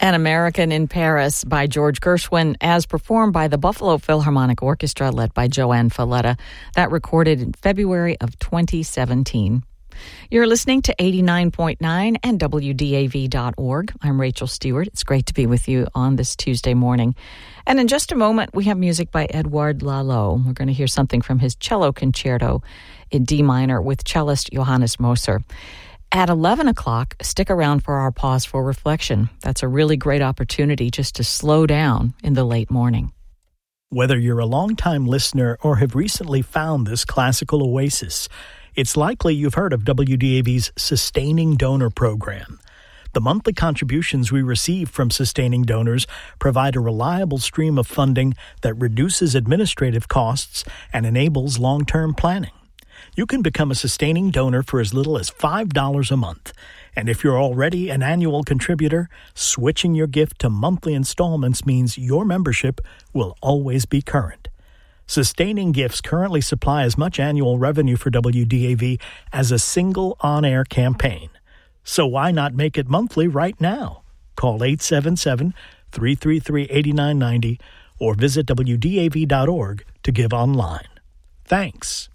An American in Paris by George Gershwin, as performed by the Buffalo Philharmonic Orchestra led by Joanne Falletta. That recorded in February of 2017. You're listening to 89.9 and WDAV.org. I'm Rachel Stewart. It's great to be with you on this Tuesday morning. And in just a moment, we have music by Edouard Lalo. We're going to hear something from his cello concerto in D minor with cellist Johannes Moser. At 11 o'clock, stick around for our Pause for Reflection. That's a really great opportunity just to slow down in the late morning. Whether you're a longtime listener or have recently found this classical oasis, it's likely you've heard of WDAV's Sustaining Donor Program. The monthly contributions we receive from sustaining donors provide a reliable stream of funding that reduces administrative costs and enables long-term planning. You can become a sustaining donor for as little as $5 a month. And if you're already an annual contributor, switching your gift to monthly installments means your membership will always be current. Sustaining gifts currently supply as much annual revenue for WDAV as a single on-air campaign. So why not make it monthly right now? Call 877-333-8990 or visit WDAV.org to give online. Thanks.